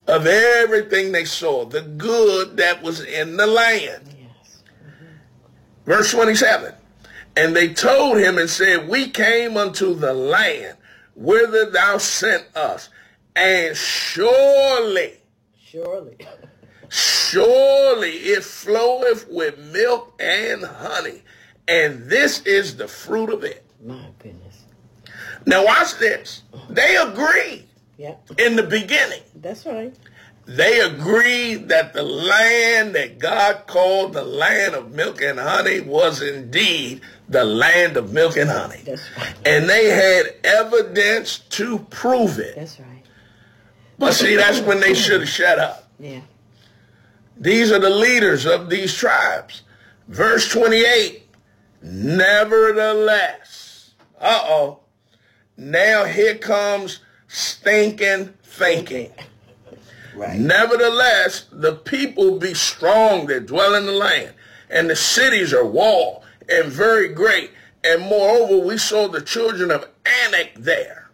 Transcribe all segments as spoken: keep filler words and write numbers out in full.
of everything they saw, the good that was in the land. Yes. Mm-hmm. Verse twenty-seven. And they told him and said, we came unto the land whither thou sent us, and surely, Surely. surely it floweth with milk and honey, and this is the fruit of it. My goodness. Now watch this. They agreed Yeah. in the beginning. That's right. They agreed that the land that God called the land of milk and honey was indeed the land of milk and honey. That's right. And they had evidence to prove it. That's right. But see, that's when they should have shut up. Yeah. These are the leaders of these tribes. Verse twenty-eight, nevertheless, uh-oh, now here comes stinking thinking. Right. Nevertheless, the people be strong that dwell in the land, and the cities are walled and very great. And moreover, we saw the children of Anak there.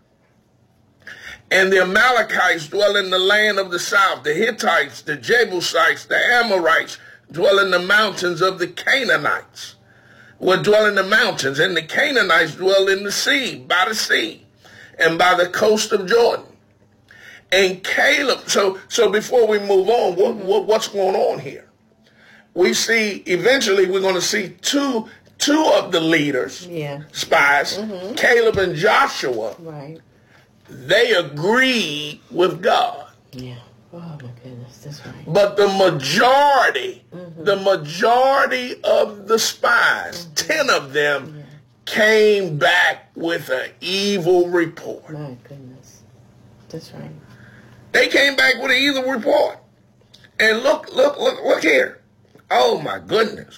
And the Amalekites dwell in the land of the south. The Hittites, the Jebusites, the Amorites dwell in the mountains of the Canaanites. Will dwell in the mountains, and the Canaanites dwell in the sea, by the sea, and by the coast of Jordan. And Caleb, so so before we move on, what, what what's going on here? We see, eventually we're going to see two two of the leaders, Yeah. spies, Mm-hmm. Caleb and Joshua. Right. They agreed with God. Yeah. Oh my goodness. That's right. But the majority, Mm-hmm. the majority of the spies, ten of them, came back with an evil report. My goodness. That's right. They came back with an evil report. And look, look, look, look here. Oh my goodness.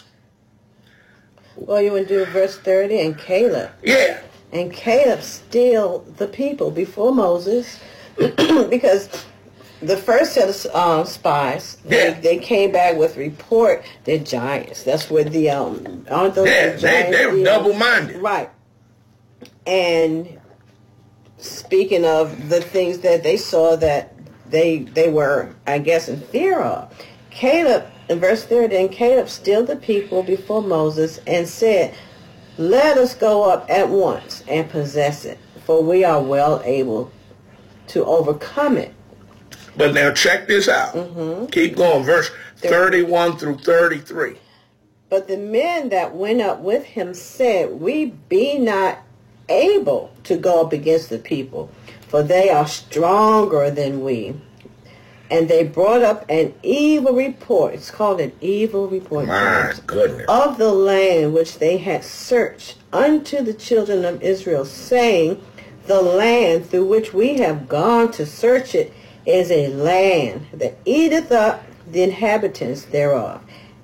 Well, you would do verse thirty, and Caleb. Yeah. And Caleb still the people before Moses because the first set of uh, spies, they, Yeah. they came back with report, they're giants. That's where the, um, aren't those Yeah, the they, giants? they were deal? double-minded. Right. And speaking of the things that they saw that they they were, I guess, in fear of, Caleb, in verse thirty, and Caleb stilled the people before Moses and said, let us go up at once and possess it, for we are well able to overcome it. But now check this out. Mm-hmm. Keep going. Verse thirty-one through thirty-three. But the men that went up with him said, we be not able to go up against the people, for they are stronger than we. And they brought up an evil report. It's called an evil report. My goodness. Of the land which they had searched unto the children of Israel, saying, the land through which we have gone to search it is a land that eateth up the inhabitants thereof.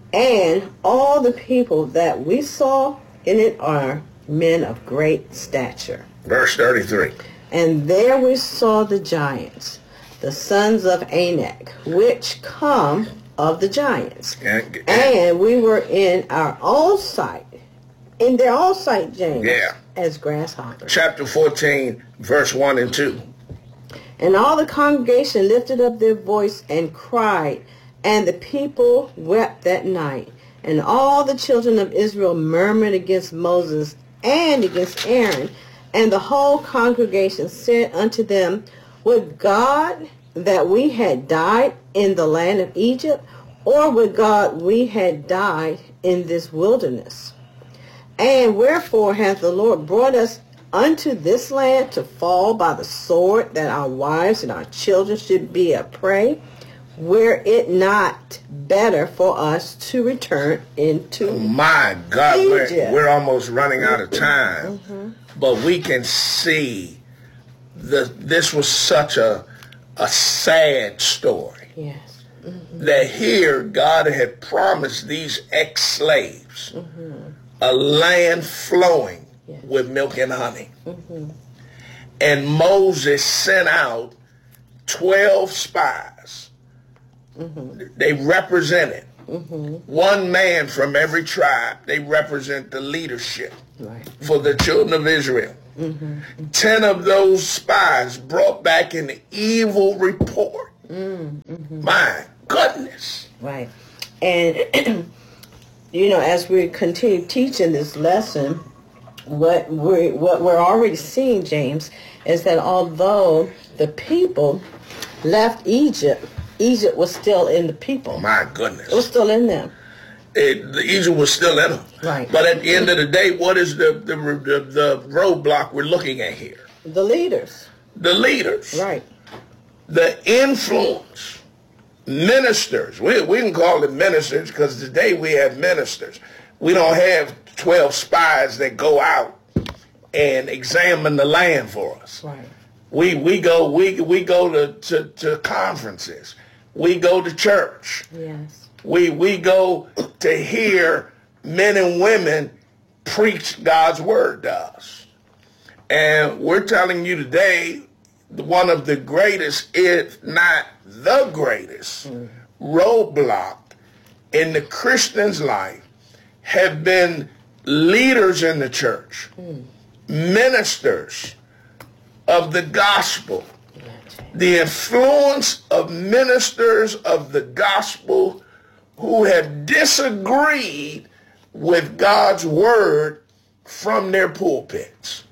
And all the people that we saw in it are men of great stature. Verse thirty-three. And there we saw the giants, the sons of Anak, which come of the giants. And, and, And we were in our own sight, in their own sight, James, Yeah. as grasshoppers. chapter fourteen, verse one and two. And all the congregation lifted up their voice and cried, and the people wept that night. And all the children of Israel murmured against Moses and against Aaron. And the whole congregation said unto them, would God that we had died in the land of Egypt, or would God we had died in this wilderness? And wherefore hath the Lord brought us unto this land to fall by the sword, that our wives and our children should be a prey? Were it not better for us to return into My God, we're, Egypt? we're almost running out of time. Mm-hmm. But we can see the, this was such a, a sad story. Yes. Mm-hmm. That here God had promised these ex-slaves Mm-hmm. a land flowing Yes. with milk and honey. Mm-hmm. And Moses sent out twelve spies. Mm-hmm. They represented Mm-hmm. one man from every tribe. They represent the leadership Right. for the children of Israel. Mm-hmm. Ten of those spies brought back an evil report Mm, mm-hmm. My goodness. Right. And, you know, as we continue teaching this lesson, what we're, what we're already seeing, James, is that although the people left Egypt, Egypt was still in the people. My goodness. It was still in them. It, the Egypt was still in them. Right. But at the end of the day, what is the, the, the, the roadblock we're looking at here? The leaders. The leaders. Right. The influence. Ministers. We, we can call them ministers because today we have ministers. We don't have twelve spies that go out and examine the land for us. Right. We we go we we go to, to, to conferences. We go to church. Yes. We we go to hear men and women preach God's word to us. And we're telling you today, one of the greatest, if not the greatest, mm. roadblock in the Christian's life have been leaders in the church, mm. ministers of the gospel, the influence of ministers of the gospel who have disagreed with God's word from their pulpits,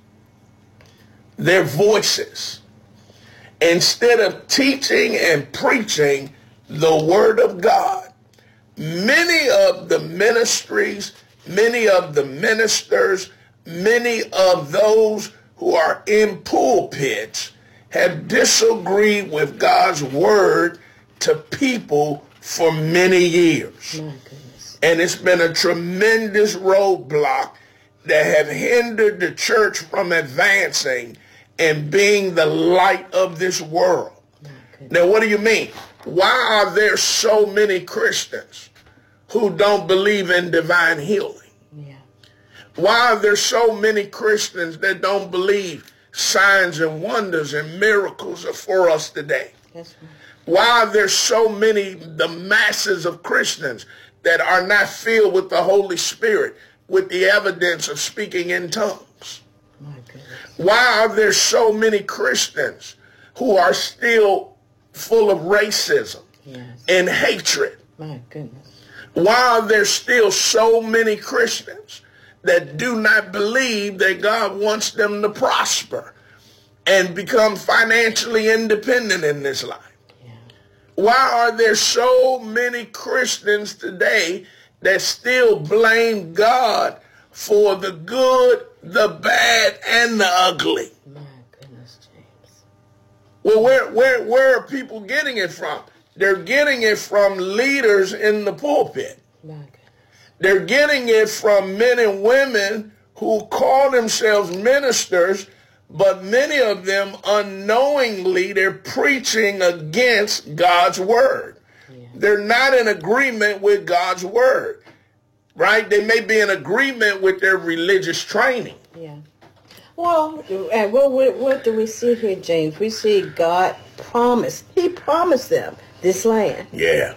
their voices. Instead of teaching and preaching the word of God, many of the ministries, many of the ministers, many of those who are in pulpits have disagreed with God's word to people for many years. My goodness. And it's been a tremendous roadblock that have hindered the church from advancing and being the light of this world. Now, what do you mean? Why are there so many Christians who don't believe in divine healing? Yeah. Why are there so many Christians that don't believe signs and wonders and miracles are for us today? That's right. Why are there so many, the masses of Christians that are not filled with the Holy Spirit with the evidence of speaking in tongues? My goodness. Why are there so many Christians who are still full of racism yes. and hatred? My goodness. Why are there still so many Christians that do not believe that God wants them to prosper and become financially independent in this life? Yeah. Why are there so many Christians today that still blame God for the good, the bad, and the ugly? My goodness, James. Well, where, where, where are people getting it from? They're getting it from leaders in the pulpit. My goodness. They're getting it from men and women who call themselves ministers, but many of them unknowingly, they're preaching against God's word. Yeah. They're not in agreement with God's word, right? They may be in agreement with their religious training. Yeah. Well, and what, what, what do we see here, James? We see God promised. He promised them this land. Yeah.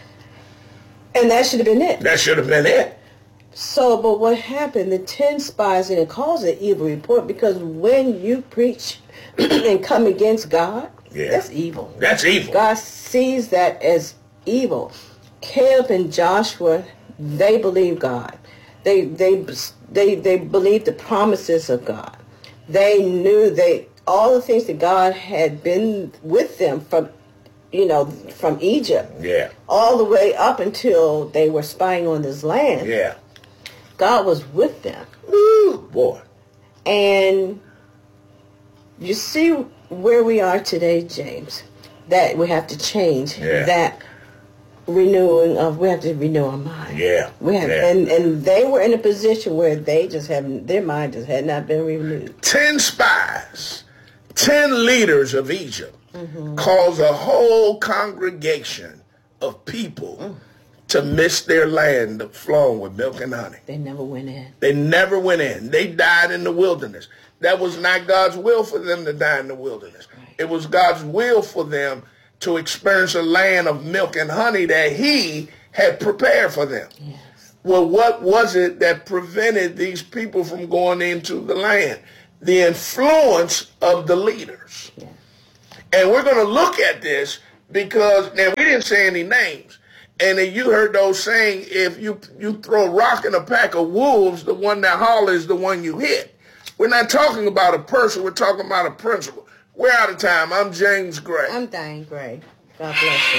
And that should have been it. That should have been it. So, but what happened? The ten spies, and it calls it evil report, because when you preach and come against God, yeah. that's evil. That's evil. God sees that as evil. Caleb and Joshua, they believe God. They they they they believed the promises of God. They knew they all the things that God had been with them from, you know, from Egypt. Yeah. All the way up until they were spying on this land. Yeah. God was with them. Ooh, boy. And you see where we are today, James, that we have to change Yeah. that renewing of, we have to renew our mind. Yeah. We have, yeah. and, and they were in a position where they just haven't, their mind just had not been renewed. Ten spies, ten leaders of Egypt Mm-hmm. caused a whole congregation of people Mm. to miss their land flowing with milk and honey. They never went in. They never went in. They died in the wilderness. That was not God's will for them to die in the wilderness. Right. It was God's will for them to experience a land of milk and honey that he had prepared for them. Yes. Well, what was it that prevented these people from going into the land? The influence of the leaders. Yeah. And we're going to look at this because now we didn't say any names. And then you heard those saying, if you, you throw a rock in a pack of wolves, the one that hollers is the one you hit. We're not talking about a person. We're talking about a principle. We're out of time. I'm James Gray. I'm Diane Gray. God bless you.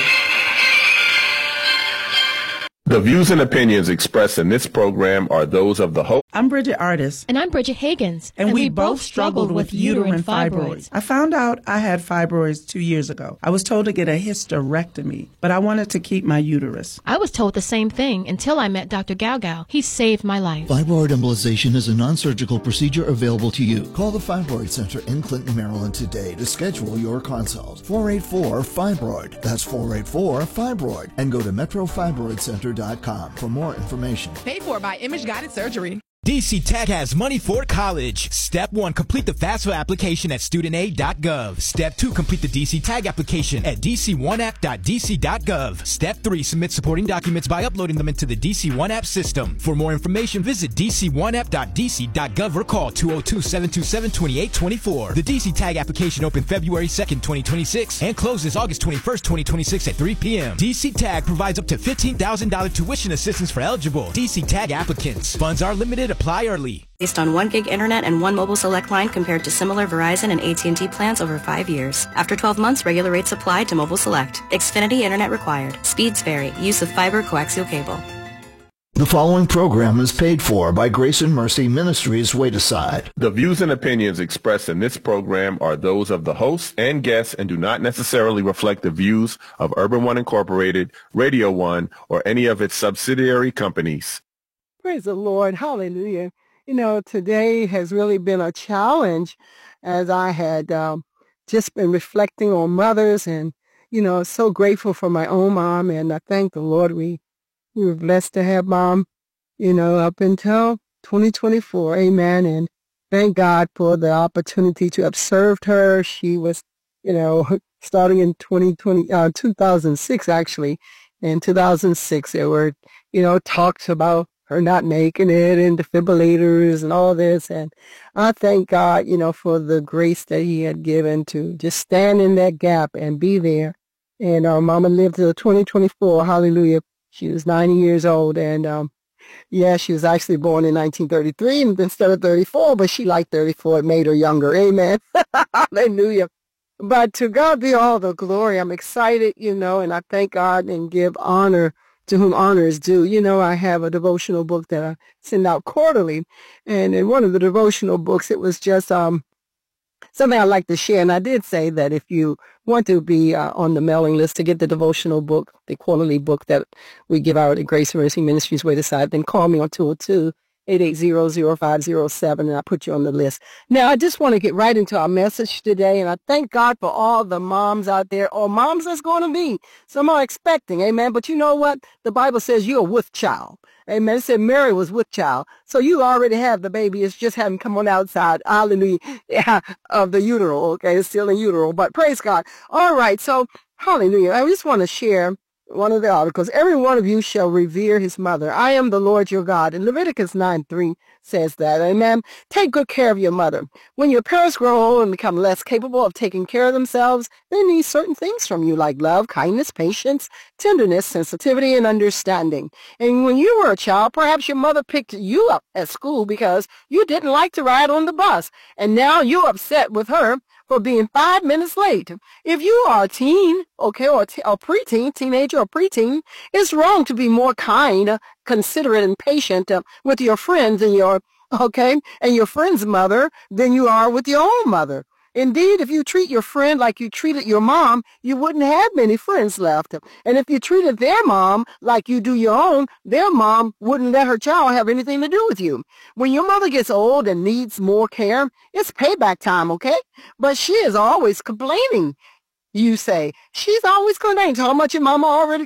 The views and opinions expressed in this program are those of the host. I'm Bridget Artis. And I'm Bridget Higgins. And, and we, we both struggled with uterine fibroids. fibroids. I found out I had fibroids two years ago. I was told to get a hysterectomy, but I wanted to keep my uterus. I was told the same thing until I met Doctor Gaugao. He saved my life. Fibroid embolization is a non-surgical procedure available to you. Call the Fibroid Center in Clinton, Maryland today to schedule your consult. four eight four, fibroid. That's four eight four, fibroid. And go to metro fibroid center dot com for more information. Paid for by Image Guided Surgery. D C Tag has money for college. Step one, complete the FAFSA application at student aid dot gov. Step two, complete the D C Tag application at d c one app dot d c dot gov. Step three, submit supporting documents by uploading them into the D C one app system. For more information, visit d c one app dot d c dot gov or call two oh two, seven two seven, two eight two four. The D C Tag application opened February second, twenty twenty-six and closes August twenty-first, twenty twenty-six at three p.m. D C Tag provides up to fifteen thousand dollars tuition assistance for eligible D C Tag applicants. Funds are limited. Apply early. Based on one gig internet and one mobile select line compared to similar Verizon and A T and T plans over five years. After twelve months, regular rates apply to mobile select. Xfinity internet required. Speeds vary. Use of fiber coaxial cable. The following program is paid for by Grace and Mercy Ministries, Wait Aside. The views and opinions expressed in this program are those of the hosts and guests and do not necessarily reflect the views of Urban One Incorporated, Radio One, or any of its subsidiary companies. Praise the Lord. Hallelujah. You know, today has really been a challenge as I had um, just been reflecting on mothers and, you know, so grateful for my own mom. And I thank the Lord we, we were blessed to have mom, you know, up until twenty twenty-four. Amen. And thank God for the opportunity to have served her. She was, you know, starting in twenty twenty, uh, two thousand six, actually. In two thousand six, there were, you know, talks about her not making it and defibrillators and all this. And I thank God, you know, for the grace that he had given to just stand in that gap and be there. And our mama lived till twenty twenty-four. Hallelujah. She was ninety years old. And, um, yeah, she was actually born in nineteen thirty-three instead of thirty-four, but she liked thirty-four. It made her younger. Amen. Hallelujah. But to God be all the glory. I'm excited, you know, and I thank God and give honor to whom honor is due. You know, I have a devotional book that I send out quarterly. And in one of the devotional books, it was just um something I'd like to share. And I did say that if you want to be uh, on the mailing list to get the devotional book, the quarterly book that we give out at Grace and Mercy Ministries Wait Aside, then call me on two oh two, eight eight zero, zero five zero seven, and I'll put you on the list. Now, I just want to get right into our message today, and I thank God for all the moms out there, or moms that's going to be. Some are expecting, amen, but you know what? The Bible says you're with child. Amen. It said Mary was with child. So you already have the baby. It's just having come on outside. Hallelujah. Yeah, of the utero. Okay. It's still in utero, but praise God. All right. So hallelujah. I just want to share one of the articles. Every one of you shall revere his mother. I am the Lord your God. And Leviticus nine three says that. Amen. Take good care of your mother. When your parents grow old and become less capable of taking care of themselves, they need certain things from you like love, kindness, patience, tenderness, sensitivity, and understanding. And when you were a child, perhaps your mother picked you up at school because you didn't like to ride on the bus. And now you're upset with her for being five minutes late. If you are a teen, okay, or a, t- a preteen, teenager or preteen, it's wrong to be more kind, uh, considerate, and patient uh, with your friends and your, okay, and your friend's mother than you are with your own mother. Indeed, if you treat your friend like you treated your mom, you wouldn't have many friends left. And if you treated their mom like you do your own, their mom wouldn't let her child have anything to do with you. When your mother gets old and needs more care, it's payback time, okay? But she is always complaining. You say, she's always complaining. How much your mama already,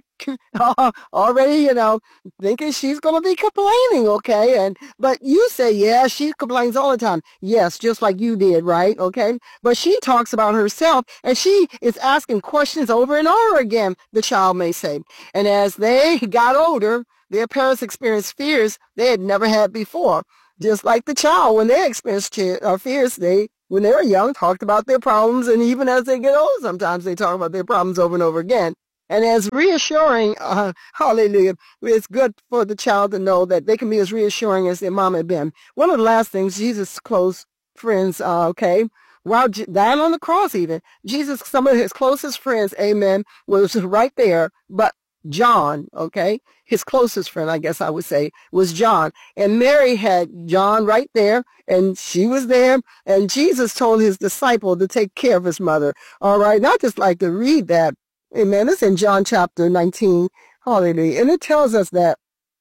already, you know, thinking she's going to be complaining, okay? And, but you say, yeah, she complains all the time. Yes, just like you did, right? Okay? But she talks about herself and she is asking questions over and over again, the child may say. And as they got older, their parents experienced fears they had never had before. Just like the child, when they experienced fears they when they were young, talked about their problems, and even as they get old, sometimes they talk about their problems over and over again. And as reassuring, uh, hallelujah, it's good for the child to know that they can be as reassuring as their mom had been. One of the last things, Jesus' close friends, uh, okay, while J- dying on the cross even, Jesus, some of his closest friends, amen, was right there, but John, okay, his closest friend, I guess I would say, was John. And Mary had John right there, and she was there, and Jesus told his disciple to take care of his mother. All right, now I'd just like to read that. Amen. It's in John chapter nineteen. Hallelujah. And it tells us that,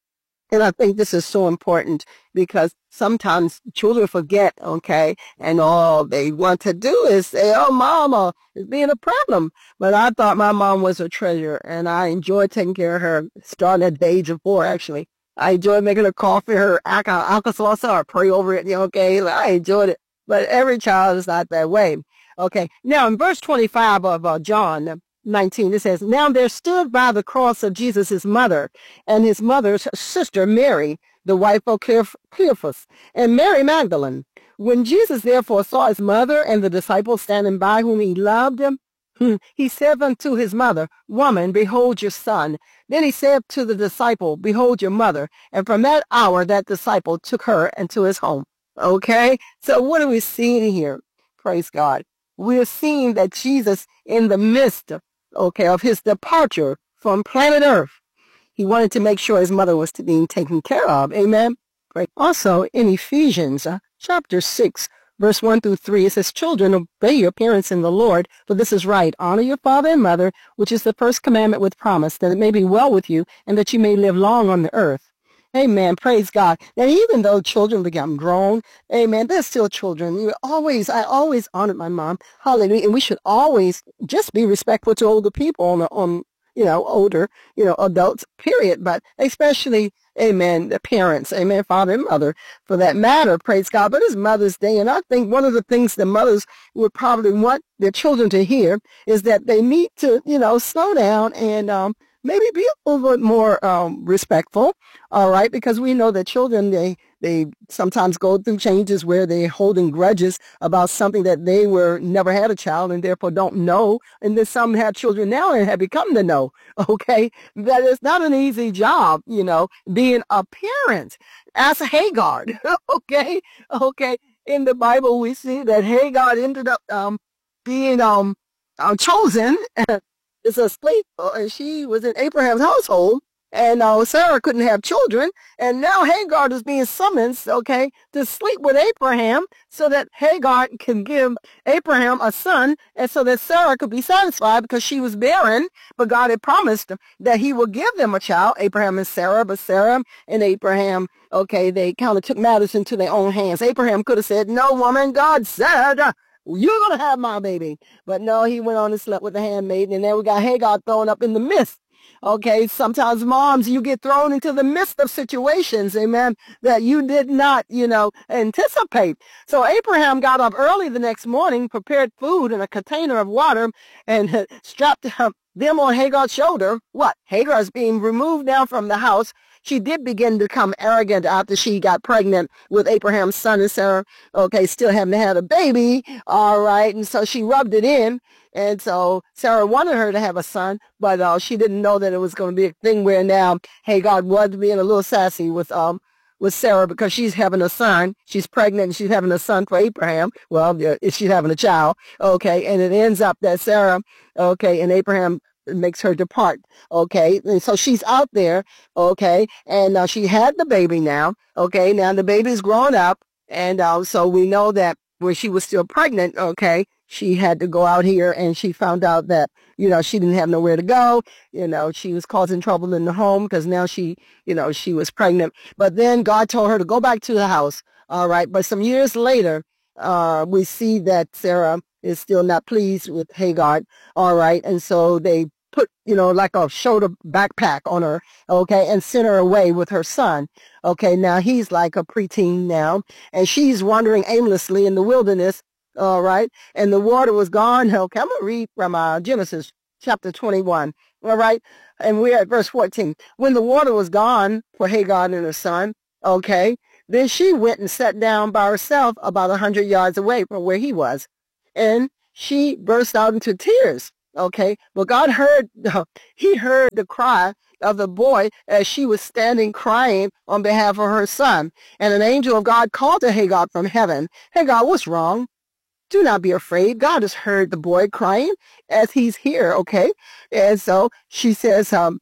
and I think this is so important because sometimes children forget, okay, and all they want to do is say, oh, mama is being a problem. But I thought my mom was a treasure, and I enjoyed taking care of her, starting at the age of four, actually. I enjoyed making her coffee, her alka-seltzer, or pray over it, you know, okay? I enjoyed it. But every child is not that way. Okay. Now, in verse twenty-five of uh, John nineteen, it says, now there stood by the cross of Jesus his mother and his mother's sister Mary, the wife of Cleophas, and Mary Magdalene. When Jesus therefore saw his mother and the disciples standing by whom he loved him, he said unto his mother, woman, behold your son. Then he said to the disciple, behold your mother. And from that hour that disciple took her into his home. Okay, so what are we seeing here? Praise God. We're seeing that Jesus, in the midst of okay, of his departure from planet Earth, he wanted to make sure his mother was being taken care of. Amen. Right. Also, in Ephesians uh, chapter six, verse one through three, it says, children, obey your parents in the Lord, for this is right. Honor your father and mother, which is the first commandment with promise, that it may be well with you and that you may live long on the earth. Amen. Praise God. And even though children become grown, amen, they're still children. You always, I always honored my mom. Hallelujah. And we should always just be respectful to older people on, on, you know, older, you know, adults, period. But especially, amen, the parents, amen, father and mother, for that matter, praise God. But it's Mother's Day. And I think one of the things the mothers would probably want their children to hear is that they need to, you know, slow down and, um, maybe be a little bit more um, respectful, all right, because we know that children, they they sometimes go through changes where they're holding grudges about something that they were never had a child and therefore don't know, and then some have children now and have become to know, okay? That is not an easy job, you know, being a parent. Ask Hagar, okay? Okay, in the Bible we see that Hagar ended up um, being um, uh, chosen is asleep, and she was in Abraham's household, and uh, Sarah couldn't have children, and now Hagar is being summoned, okay, to sleep with Abraham so that Hagar can give Abraham a son, and so that Sarah could be satisfied because she was barren, but God had promised that he would give them a child, Abraham and Sarah, but Sarah and Abraham, okay, they kind of took matters into their own hands. Abraham could have said, no, woman, God said, you're going to have my baby. But no, he went on and slept with the handmaiden. And then we got Hagar thrown up in the midst. Okay, sometimes moms, you get thrown into the midst of situations, amen, that you did not, you know, anticipate. So Abraham got up early the next morning, prepared food in a container of water, and strapped them on Hagar's shoulder. What? Hagar is being removed now from the house. She did begin to become arrogant after she got pregnant with Abraham's son and Sarah, okay, still haven't had a baby, all right, and so she rubbed it in, and so Sarah wanted her to have a son, but uh, she didn't know that it was going to be a thing where now Hagar was being a little sassy with um with Sarah because she's having a son, she's pregnant, and she's having a son for Abraham, well, she's having a child, okay, and it ends up that Sarah, okay, and Abraham makes her depart, okay, and so she's out there, okay, and uh, she had the baby now, okay, now the baby's grown up, and uh, so we know that when she was still pregnant, okay, she had to go out here, and she found out that, you know, she didn't have nowhere to go, you know, she was causing trouble in the home, because now she, you know, she was pregnant, but then God told her to go back to the house, all right, but some years later, uh, we see that Sarah is still not pleased with Hagar, all right, and so they put, you know, like a shoulder backpack on her, okay, and sent her away with her son. Okay, now he's like a preteen now, and she's wandering aimlessly in the wilderness, all right, and the water was gone. Okay, I'm going to read from uh, Genesis chapter twenty-one, all right, and we're at verse fourteen. When the water was gone for Hagar and her son, okay, Then she went and sat down by herself about a hundred yards away from where he was. And she burst out into tears. Okay. But God heard, he heard the cry of the boy as she was standing crying on behalf of her son. And an angel of God called to Hagar from heaven. Hagar, what's wrong? Do not be afraid. God has heard the boy crying as he's here. Okay. And so she says, um,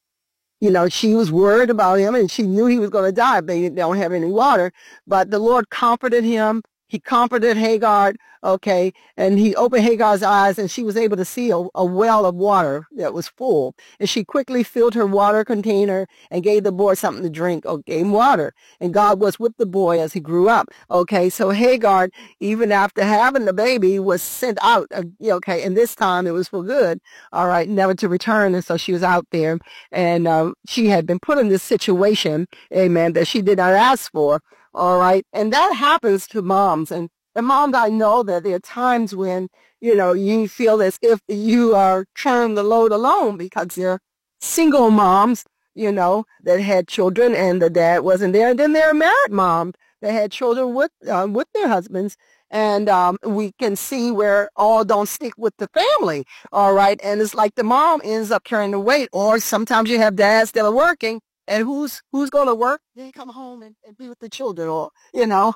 you know, she was worried about him and she knew he was going to die if they don't have any water. But the Lord comforted him. He comforted Hagar, okay, and he opened Hagar's eyes, and she was able to see a, a well of water that was full. And she quickly filled her water container and gave the boy something to drink, or gave him water. And God was with the boy as he grew up, okay. So Hagar, even after having the baby, was sent out, uh, okay, and this time it was for good, all right, never to return. And so she was out there, and uh, she had been put in this situation, amen, that she did not ask for. All right. And that happens to moms. And, and moms, I know that there are times when, you know, you feel as if you are carrying the load alone because you're single moms, you know, that had children and the dad wasn't there. And then there are married moms that had children with, uh, with their husbands. And um, we can see where all don't stick with the family. All right. And it's like the mom ends up carrying the weight. Or sometimes you have dads that are working. And who's who's going to work? They come home and, and be with the children, or, you know,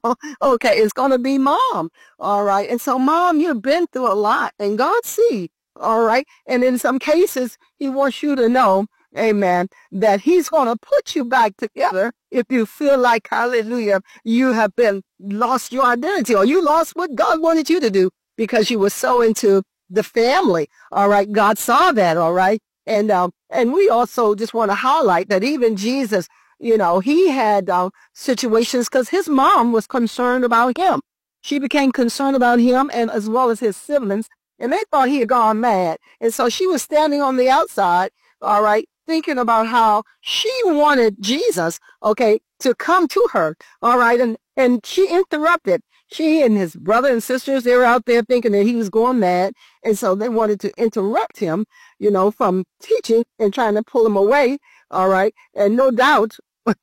okay, it's going to be mom, all right? And so, mom, you've been through a lot, and God sees, all right? And in some cases, he wants you to know, amen, that he's going to put you back together if you feel like, hallelujah, you have been lost your identity, or you lost what God wanted you to do because you were so into the family, all right? God saw that, all right? And um, and we also just want to highlight that even Jesus, you know, he had uh, situations because his mom was concerned about him. She became concerned about him and as well as his siblings, and they thought he had gone mad. And so she was standing on the outside, all right, thinking about how she wanted Jesus, okay, to come to her, all right, and, and she interrupted. She and his brother and sisters, they were out there thinking that he was going mad, and so they wanted to interrupt him, you know, from teaching and trying to pull him away, all right, and no doubt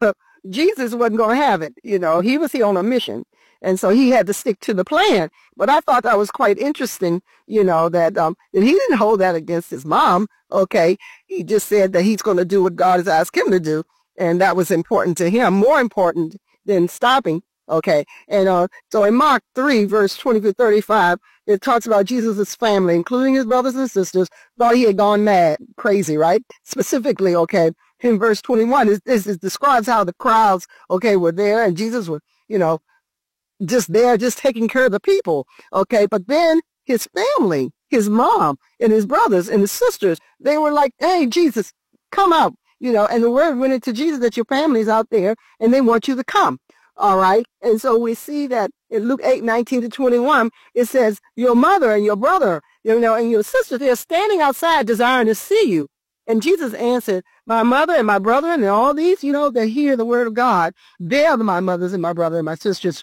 Jesus wasn't going to have it, you know, he was here on a mission, and so he had to stick to the plan. But I thought that was quite interesting, you know, that, um, that he didn't hold that against his mom, okay, he just said that he's going to do what God has asked him to do, and that was important to him, more important than stopping. Okay, and uh, so in Mark three, verse twenty through thirty-five, it talks about Jesus' family, including his brothers and sisters, thought he had gone mad, crazy, right? Specifically, okay, in verse twenty-one, it, it, it describes how the crowds, okay, were there, and Jesus was, you know, just there, just taking care of the people, okay? But then his family, his mom, and his brothers and his sisters, they were like, hey, Jesus, come out, you know, and the word went into Jesus that your family's out there, and they want you to come. All right. And so we see that in Luke eight, nineteen to twenty-one, it says, your mother and your brother, you know, and your sister, they're standing outside desiring to see you. And Jesus answered, my mother and my brother and all these, you know, that hear the word of God, they are my mothers and my brother and my sisters.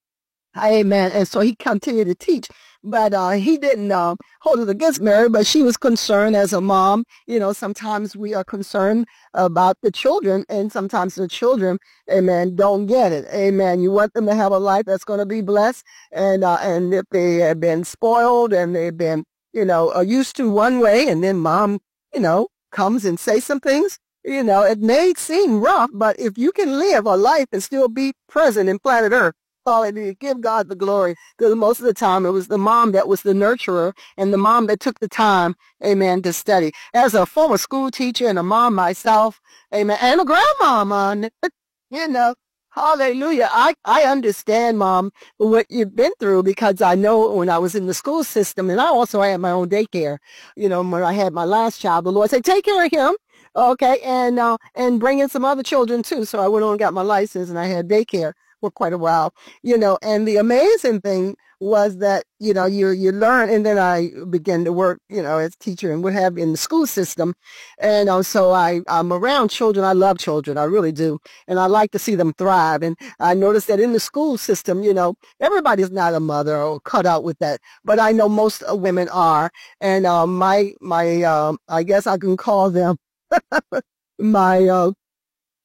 Amen. And so he continued to teach. But uh, he didn't uh, hold it against Mary, but she was concerned as a mom. You know, sometimes we are concerned about the children, and sometimes the children, amen, don't get it. Amen. You want them to have a life that's going to be blessed. And uh, and if they have been spoiled and they've been, you know, uh, used to one way, and then mom, you know, comes and say some things, you know, it may seem rough, but if you can live a life and still be present in planet Earth, hallelujah, give God the glory. Because most of the time it was the mom that was the nurturer and the mom that took the time, amen, to study. As a former school teacher and a mom myself, amen, and a grandmama, you know, hallelujah. I, I understand, Mom, what you've been through because I know when I was in the school system, and I also had my own daycare, you know, when I had my last child, the Lord said, take care of him. Okay. And, uh, and bring in some other children too. So I went on and got my license and I had daycare for quite a while, you know, and the amazing thing was that, you know, you, you learn, and then I began to work, you know, as teacher and what have you in the school system. And uh, so I, I'm around children. I love children. I really do. And I like to see them thrive. And I noticed that in the school system, you know, everybody's not a mother or cut out with that, but I know most uh, women are. And uh, my, my, um, I guess I can call them my, uh,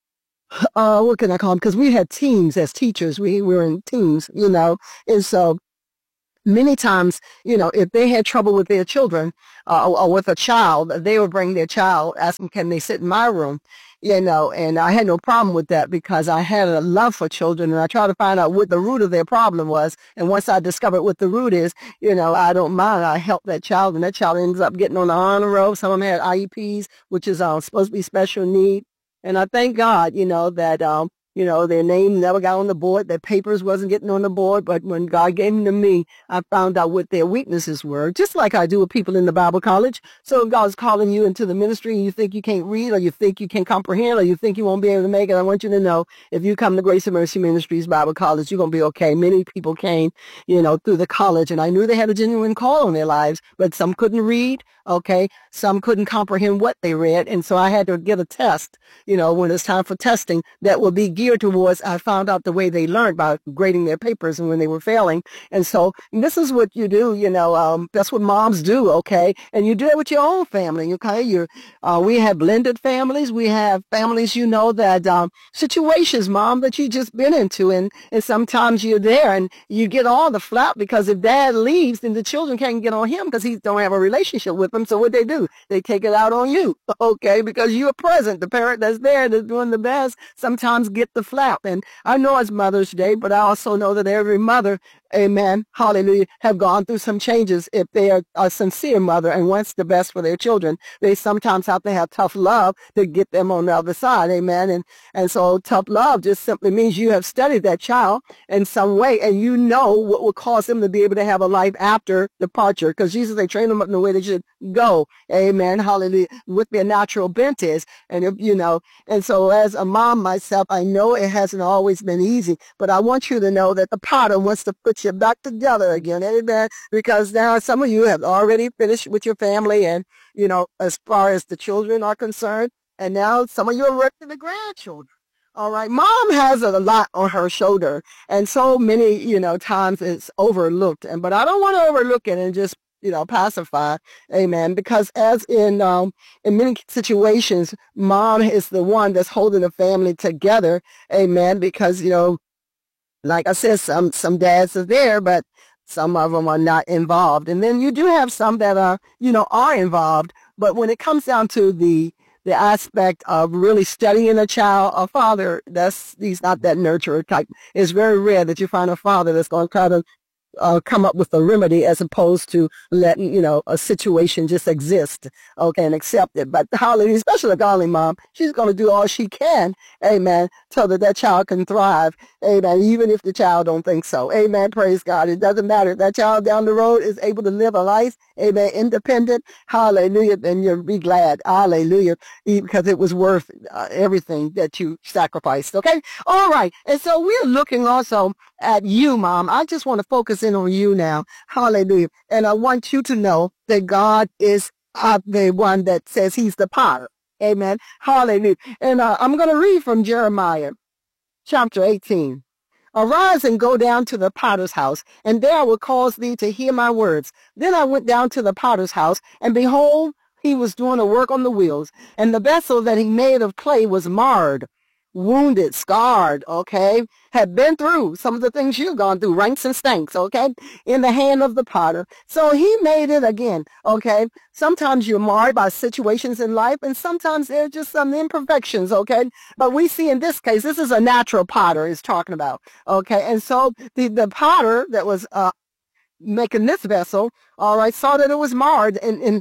uh, what can I call them? Because we had teams as teachers. We were in teams, you know, and so many times, you know, if they had trouble with their children uh, or, or with a child, they would bring their child, ask them, can they sit in my room? You know, and I had no problem with that because I had a love for children and I tried to find out what the root of their problem was. And once I discovered what the root is, you know, I don't mind. I help that child and that child ends up getting on the honor roll. Some of them had I E Ps, which is uh, supposed to be special need. And I thank God, you know, that, um, you know, their name never got on the board. Their papers wasn't getting on the board. But when God gave them to me, I found out what their weaknesses were, just like I do with people in the Bible college. So if God's calling you into the ministry and you think you can't read or you think you can't comprehend or you think you won't be able to make it, I want you to know if you come to Grace and Mercy Ministries Bible College, you're going to be okay. Many people came, you know, through the college and I knew they had a genuine call on their lives, but some couldn't read. Okay. Some couldn't comprehend what they read. And so I had to get a test, you know, when it's time for testing that will be geared towards, I found out the way they learned by grading their papers and when they were failing. And so this is what you do, you know, um, that's what moms do. Okay. And you do it with your own family. Okay. You're, uh, we have blended families. We have families, you know, that, um, situations, mom, that you just been into. And, and sometimes you're there and you get all the flap because if dad leaves, then the children can't get on him because he don't have a relationship with them. So what they do, they take it out on you, okay, because you are present. The parent that's there that's doing the best sometimes get the flap. And I know it's Mother's Day, but I also know that every mother, amen, hallelujah, have gone through some changes if they are a sincere mother and wants the best for their children. They sometimes have to have tough love to get them on the other side, amen. And, and so tough love just simply means you have studied that child in some way and you know what will cause them to be able to have a life after departure, because Jesus, they train them up in the way they should go, amen, hallelujah, what their natural bent is. And, if, you know, and so as a mom myself, I know it hasn't always been easy, but I want you to know that the Potter wants to put you back together again, amen, because now some of you have already finished with your family and, you know, as far as the children are concerned, and now some of you are working the grandchildren. All right. Mom has a lot on her shoulder and so many, you know, times it's overlooked. And, but I don't want to overlook it and just, you know, pacify. Amen. Because as in, um, in many situations, mom is the one that's holding the family together. Amen. Because, you know, like I said, some, some dads are there, but some of them are not involved. And then you do have some that are, you know, are involved. But when it comes down to the the aspect of really studying a child, a father, that's, he's not that nurturer type. It's very rare that you find a father that's going to try to uh, come up with a remedy as opposed to letting, you know, a situation just exist, okay, and accept it. But hallelujah, especially a godly mom, she's going to do all she can, amen, so that that child can thrive, amen, even if the child don't think so, amen, praise God. It doesn't matter. If that child down the road is able to live a life, amen, independent, hallelujah, then you'll be glad, hallelujah, because it was worth uh, everything that you sacrificed, okay? All right, and so we're looking also at you, Mom. I just want to focus in on you now, hallelujah, and I want you to know that God is uh, the one that says he's the potter, amen, hallelujah, and uh, I'm going to read from Jeremiah chapter eighteen. Arise and go down to the potter's house, and there I will cause thee to hear my words. Then I went down to the potter's house, and behold, he was doing a work on the wheels, and the vessel that he made of clay was marred, wounded, scarred, okay, had been through some of the things you've gone through, ranks and stanks, okay, in the hand of the potter. So he made it again, okay. Sometimes you're marred by situations in life, and sometimes there's just some imperfections, okay. But we see in this case, this is a natural potter is talking about, okay. And so the, the potter that was uh, making this vessel, all right, saw that it was marred, and, and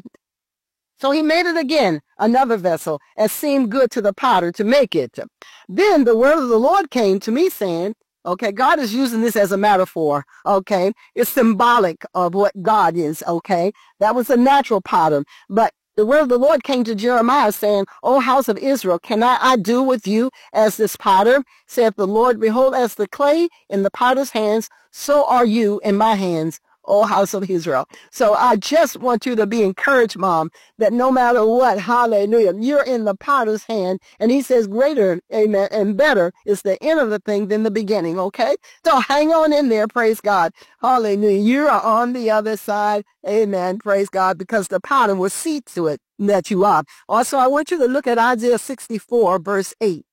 so he made it again, another vessel, as seemed good to the potter to make it. Then the word of the Lord came to me saying, okay, God is using this as a metaphor, okay? It's symbolic of what God is, okay? That was a natural potter. But the word of the Lord came to Jeremiah saying, O house of Israel, cannot I do with you as this potter? Saith the Lord, behold, as the clay in the potter's hands, so are you in my hands, O house of Israel. So I just want you to be encouraged, Mom, that no matter what, hallelujah, you're in the potter's hand. And he says greater, amen, and better is the end of the thing than the beginning, okay? So hang on in there, praise God. Hallelujah. You are on the other side, amen, praise God, because the potter will see to it that you are. Also, I want you to look at Isaiah sixty-four, verse eight.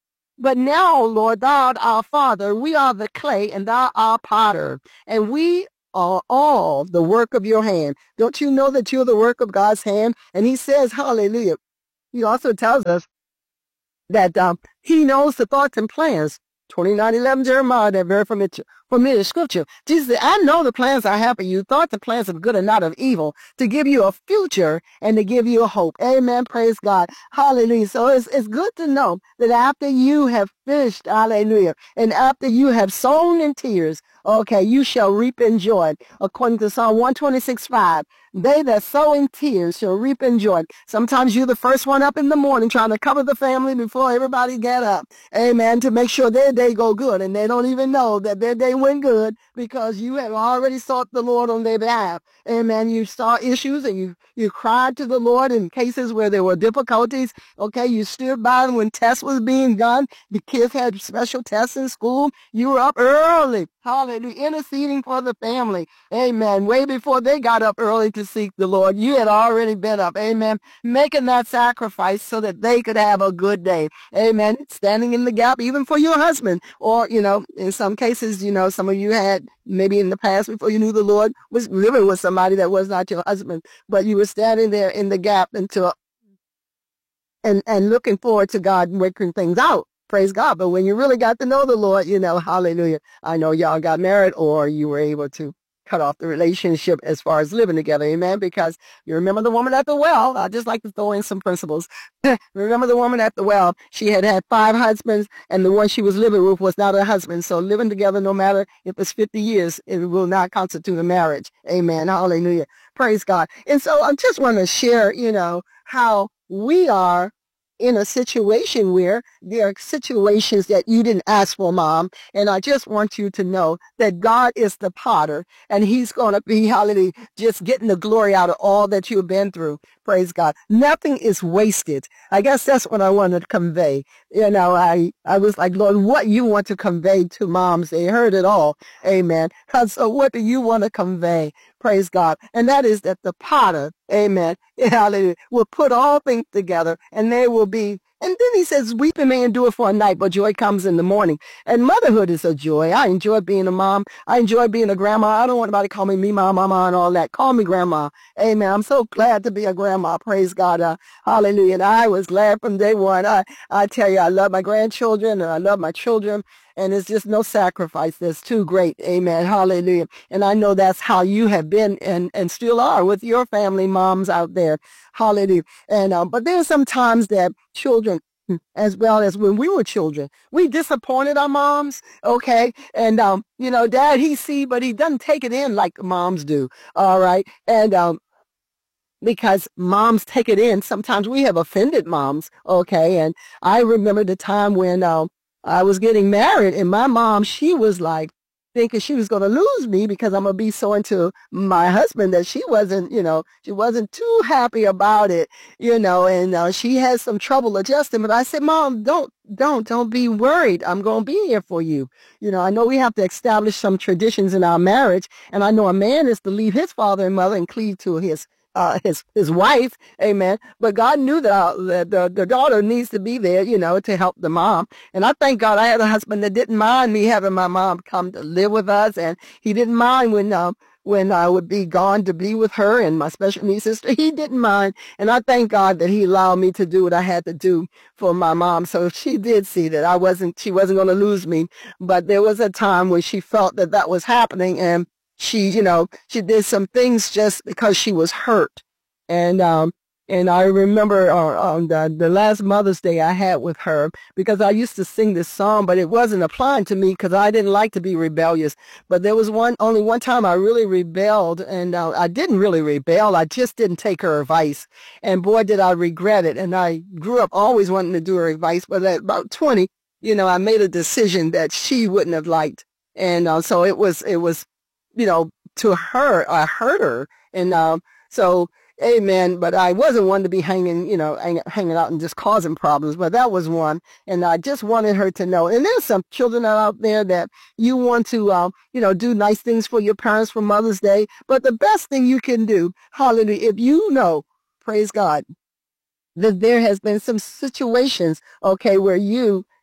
But now, Lord, thou art our Father. We are the clay, and thou art potter. And we are all the work of your hand. Don't you know that you're the work of God's hand? And he says, hallelujah. He also tells us that um, he knows the thoughts and plans. twenty-nine eleven Jeremiah, that very familiar, familiar scripture. Jesus said, I know the plans I have for you, thoughts and plans of good and not of evil, to give you a future and to give you a hope. Amen. Praise God. Hallelujah. So it's, it's good to know that after you have fished, hallelujah, and after you have sown in tears, okay, you shall reap in joy. According to Psalm one twenty-six, five, they that sow in tears shall reap in joy. Sometimes you're the first one up in the morning trying to cover the family before everybody get up. Amen. To make sure their day go good. And they don't even know that their day went good because you have already sought the Lord on their behalf. Amen. You saw issues and you, you cried to the Lord in cases where there were difficulties. Okay. You stood by when tests was being done. The kids had special tests in school. You were up early. Hallelujah. Interceding for the family. Amen. Way before they got up early to seek the Lord, you had already been up. Amen. Making that sacrifice so that they could have a good day. Amen. Standing in the gap even for your husband. Or, you know, in some cases, you know, some of you had maybe in the past before you knew the Lord was living with somebody that was not your husband, but you were standing there in the gap until and, and looking forward to God working things out. Praise God. But when you really got to know the Lord, you know, hallelujah. I know y'all got married or you were able to cut off the relationship as far as living together. Amen. Because you remember the woman at the well. I just like to throw in some principles. Remember the woman at the well. She had had five husbands and the one she was living with was not her husband. So living together, no matter if it's fifty years, it will not constitute a marriage. Amen. Hallelujah. Praise God. And so I just want to share, you know, how we are in a situation where there are situations that you didn't ask for, Mom. And I just want you to know that God is the potter and he's going to be, hallelujah, just getting the glory out of all that you've been through. Praise God. Nothing is wasted. I guess that's what I wanted to convey. You know, I, I was like, Lord, what you want to convey to moms? They heard it all. Amen. And so what do you want to convey? Praise God. And that is that the potter, amen, hallelujah, will put all things together and they will be, and then he says, weeping may endure for a night, but joy comes in the morning. And motherhood is a joy. I enjoy being a mom. I enjoy being a grandma. I don't want anybody to call me me, mom, mama, and all that. Call me grandma. Amen. I'm so glad to be a grandma. Praise God. Uh, hallelujah. And I was glad from day one. I, I tell you, I love my grandchildren and I love my children. And it's just no sacrifice that's too great. Amen. Hallelujah. And I know that's how you have been and, and still are with your family moms out there. Hallelujah. And, um, but there's some times that children, as well as when we were children, we disappointed our moms. Okay. And, um, you know, dad, he see, but he doesn't take it in like moms do. All right. And, um, because moms take it in. Sometimes we have offended moms. Okay. And I remember the time when, um, I was getting married and my mom, she was like thinking she was going to lose me because I'm going to be so into my husband that she wasn't, you know, she wasn't too happy about it, you know, and uh, she had some trouble adjusting. But I said, Mom, don't, don't, don't be worried. I'm going to be here for you. You know, I know we have to establish some traditions in our marriage. And I know a man is to leave his father and mother and cleave to his Uh, his his wife, amen. But God knew that, uh, that the, the daughter needs to be there, you know, to help the mom. And I thank God I had a husband that didn't mind me having my mom come to live with us, and he didn't mind when uh, when I would be gone to be with her and my special needs sister. He didn't mind, and I thank God that he allowed me to do what I had to do for my mom. So she did see that I wasn't she wasn't going to lose me, but there was a time when she felt that that was happening, and she, you know, she did some things just because she was hurt. And, um, and I remember uh, on the, the last Mother's Day I had with her, because I used to sing this song, but it wasn't applying to me because I didn't like to be rebellious. But there was one, only one time I really rebelled, and uh, I didn't really rebel. I just didn't take her advice. And boy, did I regret it. And I grew up always wanting to do her advice, but at about twenty, you know, I made a decision that she wouldn't have liked. And uh, so it was, it was, you know, to her, I hurt her. And, um, so, amen. But I wasn't one to be hanging, you know, hang, hanging out and just causing problems, but that was one. And I just wanted her to know. And there's some children out there that you want to, um, you know, do nice things for your parents for Mother's Day. But the best thing you can do, hallelujah, if you know, praise God, that there has been some situations, okay, where you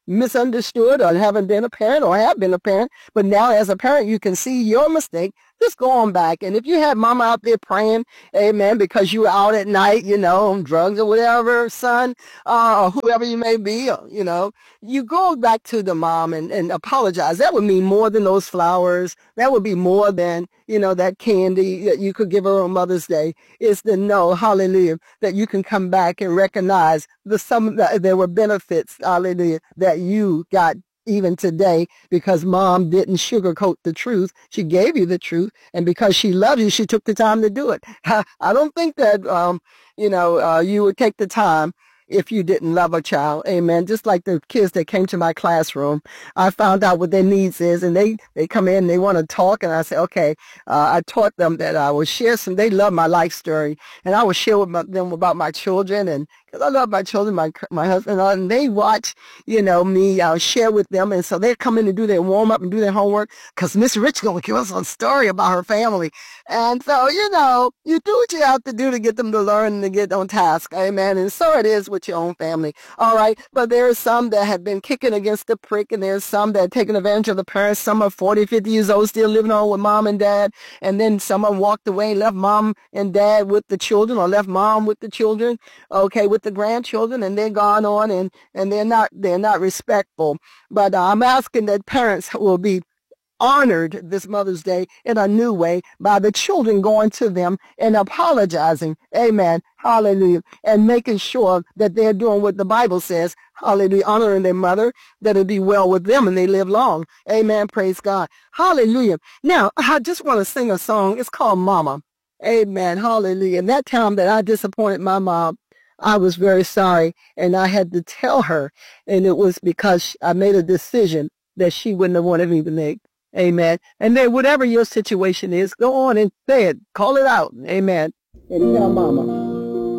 misunderstood or haven't been a parent or have been a parent, but now as a parent you can see your mistake. Just go on back. And if you had mama out there praying, amen, because you were out at night, you know, on drugs or whatever, son, uh, or whoever you may be, or, you know, you go back to the mom and, and apologize. That would mean more than those flowers. That would be more than, you know, that candy that you could give her on Mother's Day, is to know, hallelujah, that you can come back and recognize the some that there were benefits, hallelujah, that you got even today, because mom didn't sugarcoat the truth. She gave you the truth, and because she loved you, she took the time to do it. I don't think that, um, you know, uh, you would take the time if you didn't love a child. Amen. Just like the kids that came to my classroom, I found out what their needs is, and they, they come in, they want to talk, and I say, okay, uh, I taught them that I would share some, they love my life story, and I would share with my, them about my children, and because I love my children, my my husband, and they watch, you know, me uh, share with them, and so they come in and do their warm up and do their homework, because Miss Rich gonna give us a story about her family, and so you know, you do what you have to do to get them to learn and to get on task, amen. And so it is with your own family, all right. But there are some that have been kicking against the prick, and there's some that are taking advantage of the parents. Some are forty, fifty years old, still living on with mom and dad, and then some of them walked away, left mom and dad with the children, or left mom with the children, okay, with the grandchildren, and they're gone on, and and they're not they're not respectful. But uh, I'm asking that parents will be honored this Mother's Day in a new way by the children going to them and apologizing, amen, hallelujah, and making sure that they're doing what the Bible says, hallelujah, honoring their mother, that it'll be well with them and they live long, amen, praise God, hallelujah. Now I just want to sing a song. It's called Mama, amen, hallelujah. And that time that I disappointed my mom, I was very sorry, and I had to tell her, and it was because I made a decision that she wouldn't have wanted me to make. Amen. And then whatever your situation is, go on and say it. Call it out. Amen. And tell mama.